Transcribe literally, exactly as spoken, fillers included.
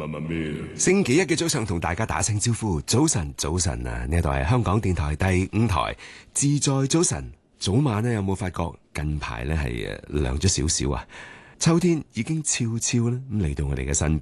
星期一嘅早上同大家打聲招呼，早晨早晨啊！呢度係香港電台第五台自在早晨。早晚呢有冇發覺近排呢係誒涼咗少少啊？秋天已經悄悄咧咁嚟到我哋嘅身邊。